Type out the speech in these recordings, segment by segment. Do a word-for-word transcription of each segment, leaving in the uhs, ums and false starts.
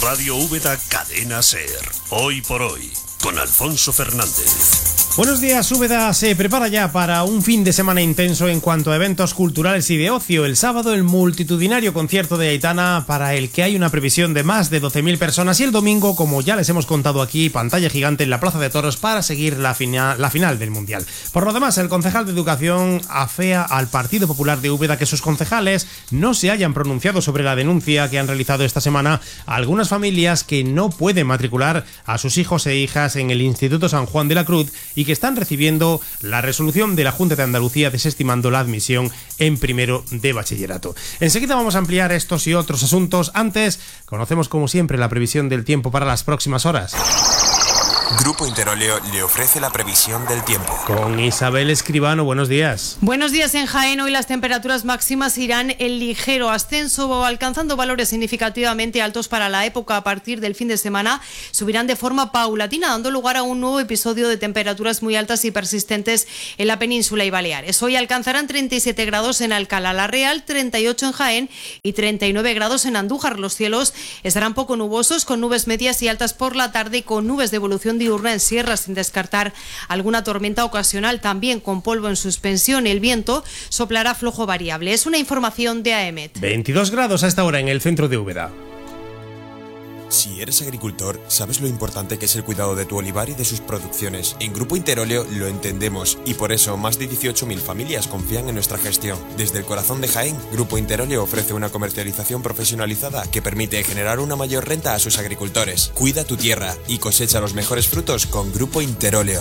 Radio Úbeda Cadena Ser. Hoy por hoy, con Alfonso Fernández. Buenos días, Úbeda se prepara ya para un fin de semana intenso en cuanto a eventos culturales y de ocio. El sábado, el multitudinario concierto de Aitana, para el que hay una previsión de más de doce mil personas, y el domingo, como ya les hemos contado aquí, pantalla gigante en la Plaza de Toros para seguir la, fina, la final del Mundial. Por lo demás, el concejal de Educación afea al Partido Popular de Úbeda que sus concejales no se hayan pronunciado sobre la denuncia que han realizado esta semana a algunas familias que no pueden matricular a sus hijos e hijas en el Instituto San Juan de la Cruz y que están recibiendo la resolución de la Junta de Andalucía desestimando la admisión en primero de bachillerato. Enseguida vamos a ampliar estos y otros asuntos. Antes, conocemos como siempre la previsión del tiempo para las próximas horas. Grupo Interóleo le ofrece la previsión del tiempo. Con Isabel Escribano, buenos días. Buenos días. En Jaén hoy las temperaturas máximas irán en ligero ascenso, alcanzando valores significativamente altos para la época. A partir del fin de semana subirán de forma paulatina, dando lugar a un nuevo episodio de temperaturas muy altas y persistentes en la península y Baleares. Hoy alcanzarán treinta y siete grados en Alcalá la Real, treinta y ocho en Jaén y treinta y nueve grados en Andújar. Los cielos estarán poco nubosos, con nubes medias y altas por la tarde y con nubes de evolución diurna en sierra, sin descartar alguna tormenta ocasional, también con polvo en suspensión. El viento soplará flojo variable. Es una información de A E M E T. veintidós grados a esta hora en el centro de Úbeda. Si eres agricultor, sabes lo importante que es el cuidado de tu olivar y de sus producciones. En Grupo Interóleo lo entendemos y por eso más de dieciocho mil familias confían en nuestra gestión. Desde el corazón de Jaén, Grupo Interóleo ofrece una comercialización profesionalizada que permite generar una mayor renta a sus agricultores. Cuida tu tierra y cosecha los mejores frutos con Grupo Interóleo.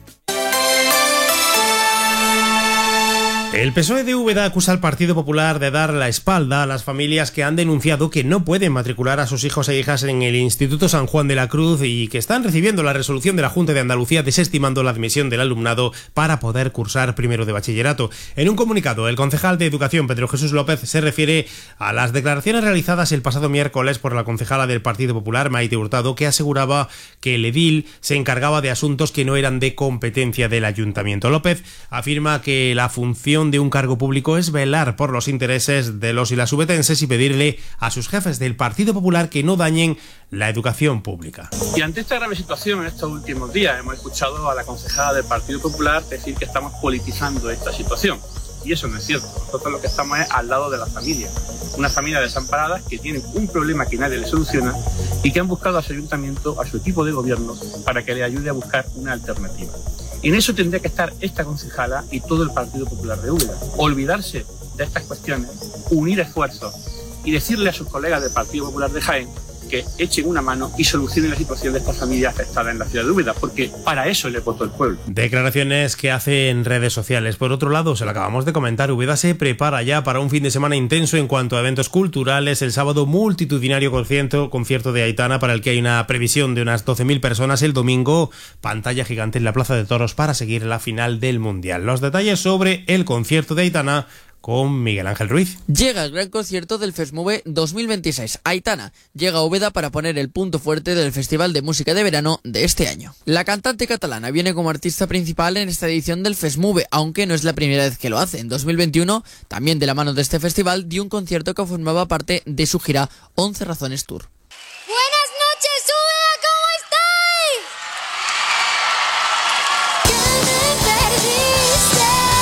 El P S O E de Úbeda acusa al Partido Popular de dar la espalda a las familias que han denunciado que no pueden matricular a sus hijos e hijas en el Instituto San Juan de la Cruz y que están recibiendo la resolución de la Junta de Andalucía desestimando la admisión del alumnado para poder cursar primero de bachillerato. En un comunicado, el concejal de Educación, Pedro Jesús López, se refiere a las declaraciones realizadas el pasado miércoles por la concejala del Partido Popular, Maite Hurtado, que aseguraba que el edil se encargaba de asuntos que no eran de competencia del Ayuntamiento. López afirma que la función de un cargo público es velar por los intereses de los y las ubetenses y pedirle a sus jefes del Partido Popular que no dañen la educación pública. Y ante esta grave situación, en estos últimos días hemos escuchado a la concejala del Partido Popular decir que estamos politizando esta situación. Y eso no es cierto. Nosotros lo que estamos es al lado de las familias. Unas familias desamparadas que tienen un problema que nadie les soluciona y que han buscado a su ayuntamiento, a su equipo de gobierno, para que les ayude a buscar una alternativa. En eso tendría que estar esta concejala y todo el Partido Popular de Úbeda. Olvidarse de estas cuestiones, unir esfuerzos y decirle a sus colegas del Partido Popular de Jaén que echen una mano y solucionen la situación de estas familias afectadas en la ciudad de Úbeda, porque para eso le votó el pueblo. Declaraciones que hace en redes sociales. Por otro lado, se lo acabamos de comentar, Úbeda se prepara ya para un fin de semana intenso en cuanto a eventos culturales. El sábado, multitudinario concierto, concierto de Aitana, para el que hay una previsión de unas doce mil personas. El domingo, pantalla gigante en la Plaza de Toros para seguir la final del Mundial. Los detalles sobre el concierto de Aitana con Miguel Ángel Ruiz. Llega el gran concierto del FESMUVE dos mil veintiséis. Aitana llega a Úbeda para poner el punto fuerte del Festival de Música de Verano de este año. La cantante catalana viene como artista principal en esta edición del FESMUVE, aunque no es la primera vez que lo hace. En dos mil veintiuno, también de la mano de este festival, dio un concierto que formaba parte de su gira once Razones Tour. Buenas noches, Úbeda, ¿cómo estáis? ¿Qué me perdiste?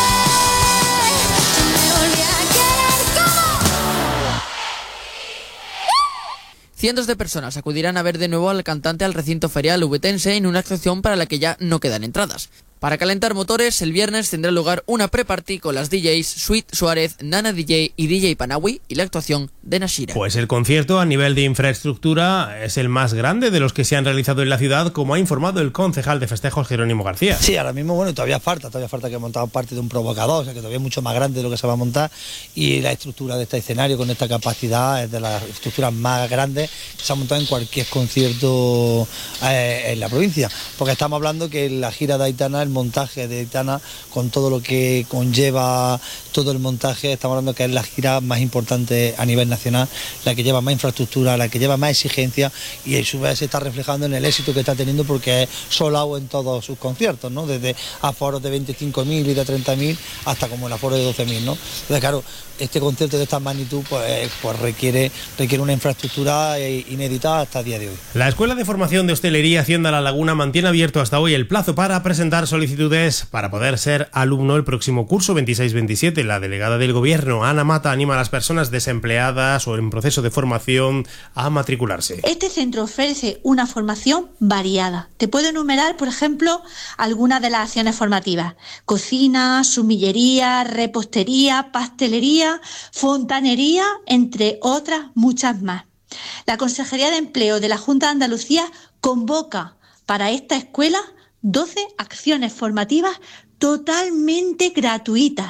Cientos de personas acudirán a ver de nuevo al cantante al recinto ferial ubetense en una actuación para la que ya no quedan entradas. Para calentar motores, el viernes tendrá lugar una pre-party con las D Js Sweet Suárez, Nana D J y D J Panawi y la actuación de Nashira. Pues el concierto a nivel de infraestructura es el más grande de los que se han realizado en la ciudad, como ha informado el concejal de festejos Jerónimo García. Sí, ahora mismo, bueno, todavía falta, todavía falta que montar parte de un provocador, o sea que todavía es mucho más grande de lo que se va a montar, y la estructura de este escenario con esta capacidad es de las estructuras más grandes que se ha montado en cualquier concierto eh, en la provincia, porque estamos hablando que la gira de Aitana el montaje de Aitana, con todo lo que conlleva todo el montaje, estamos hablando que es la gira más importante a nivel nacional, la que lleva más infraestructura, la que lleva más exigencia, y a su vez se está reflejando en el éxito que está teniendo porque es sold out en todos sus conciertos, ¿no? Desde aforos de veinticinco mil y de treinta mil hasta como el aforo de doce mil, ¿no? Entonces, claro, este concierto de esta magnitud pues, pues requiere, requiere una infraestructura inédita hasta el día de hoy. La Escuela de Formación de Hostelería Hacienda La Laguna mantiene abierto hasta hoy el plazo para presentar solicitudes para poder ser alumno el próximo curso veintiséis veintisiete. La delegada del Gobierno, Ana Mata, anima a las personas desempleadas o en proceso de formación a matricularse. Este centro ofrece una formación variada. Te puedo enumerar, por ejemplo, algunas de las acciones formativas: cocina, sumillería, repostería, pastelería, fontanería, entre otras muchas más. La Consejería de Empleo de la Junta de Andalucía convoca para esta escuela doce acciones formativas totalmente gratuitas.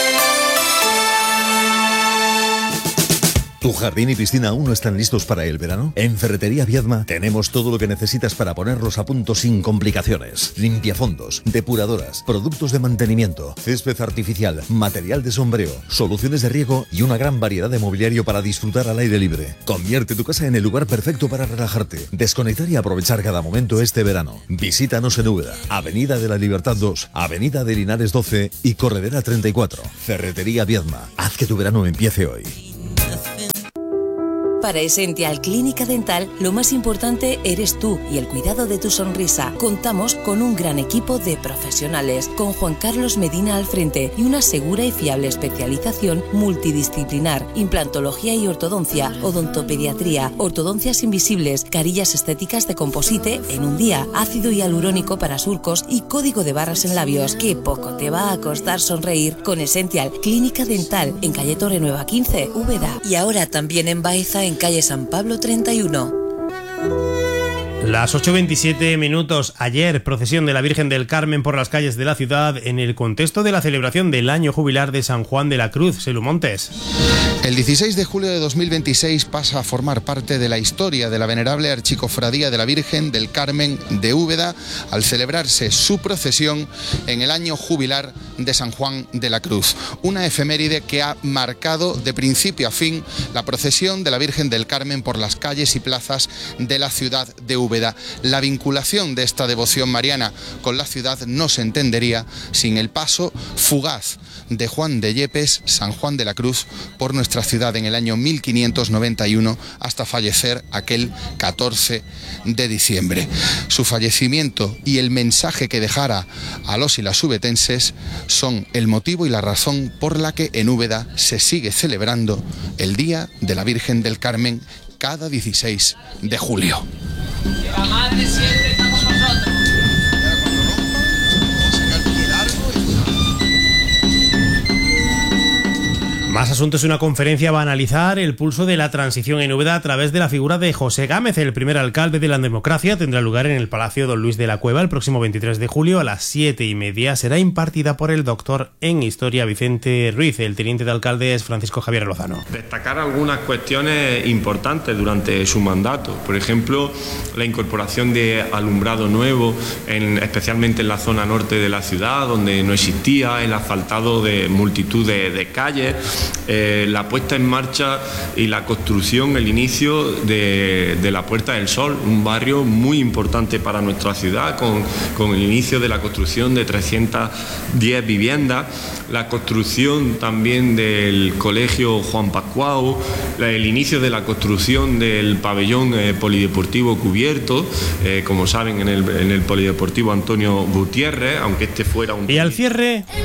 ¿Tu jardín y piscina aún no están listos para el verano? En Ferretería Viedma tenemos todo lo que necesitas para ponerlos a punto sin complicaciones. Limpiafondos, depuradoras, productos de mantenimiento, césped artificial, material de sombreo, soluciones de riego y una gran variedad de mobiliario para disfrutar al aire libre. Convierte tu casa en el lugar perfecto para relajarte, desconectar y aprovechar cada momento este verano. Visítanos en Úbeda, Avenida de la Libertad dos, Avenida de Linares doce y Corredera treinta y cuatro. Ferretería Viedma. Haz que tu verano empiece hoy. Para Essential Clínica Dental, lo más importante eres tú y el cuidado de tu sonrisa. Contamos con un gran equipo de profesionales, con Juan Carlos Medina al frente y una segura y fiable especialización multidisciplinar, implantología y ortodoncia, odontopediatría, ortodoncias invisibles, carillas estéticas de composite en un día, ácido hialurónico para surcos y código de barras en labios. Qué poco te va a costar sonreír con Essential Clínica Dental en calle Torrenueva quince, Úbeda, y ahora también en Baeza, en calle San Pablo treinta y uno. Las ocho veintisiete minutos. Ayer, procesión de la Virgen del Carmen por las calles de la ciudad en el contexto de la celebración del año jubilar de San Juan de la Cruz. Selu Montes. El dieciséis de julio de dos mil veintiséis pasa a formar parte de la historia de la venerable Archicofradía de la Virgen del Carmen de Úbeda al celebrarse su procesión en el año jubilar de San Juan de la Cruz. Una efeméride que ha marcado de principio a fin la procesión de la Virgen del Carmen por las calles y plazas de la ciudad de Úbeda. La vinculación de esta devoción mariana con la ciudad no se entendería sin el paso fugaz de Juan de Yepes, San Juan de la Cruz, por nuestra ciudad en el año mil quinientos noventa y uno hasta fallecer aquel catorce de diciembre. Su fallecimiento y el mensaje que dejara a los y las ubetenses son el motivo y la razón por la que en Úbeda se sigue celebrando el Día de la Virgen del Carmen cada dieciséis de julio. La madre siempre está con nosotros. Más asuntos. Una conferencia va a analizar el pulso de la transición en Úbeda a través de la figura de José Gámez, el primer alcalde de la democracia. Tendrá lugar en el Palacio Don Luis de la Cueva el próximo veintitrés de julio a las siete y media. Será impartida por el doctor en Historia Vicente Ruiz. El teniente de alcalde es Francisco Javier Lozano. Destacar algunas cuestiones importantes durante su mandato. Por ejemplo, la incorporación de alumbrado nuevo, en, especialmente en la zona norte de la ciudad, donde no existía, el asfaltado de multitud de, de calles. Eh, la puesta en marcha y la construcción, el inicio de, de la Puerta del Sol, un barrio muy importante para nuestra ciudad, con, con el inicio de la construcción de trescientas diez viviendas, la construcción también del Colegio Juan Pascual, el inicio de la construcción del pabellón eh, polideportivo cubierto, eh, como saben, en el, en el polideportivo Antonio Gutiérrez, aunque este fuera un... Y al cierre...